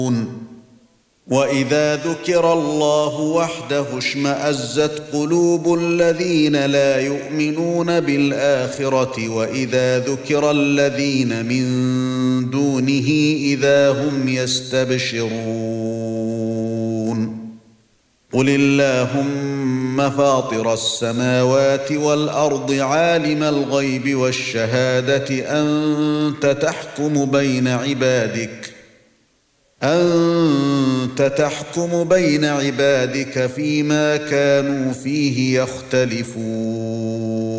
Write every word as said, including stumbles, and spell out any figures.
وَإِذَا ذُكِرَ اللَّهُ وَحْدَهُ اشْمَأَزَّتْ قُلُوبُ الَّذِينَ لَا يُؤْمِنُونَ بِالْآخِرَةِ وَإِذَا ذُكِرَ الَّذِينَ مِن دُونِهِ إِذَا هُمْ يَسْتَبْشِرُونَ قُلِ اللَّهُمَّ فَاطِرَ السَّمَاوَاتِ وَالْأَرْضِ عَالِمَ الْغَيْبِ وَالشَّهَادَةِ أَنْتَ تَحْكُمُ بَيْنَ عِبَادِكَ أَنْتَ تَحْكُمُ بَيْنَ عِبَادِكَ فِيمَا كَانُوا فِيهِ يَخْتَلِفُونَ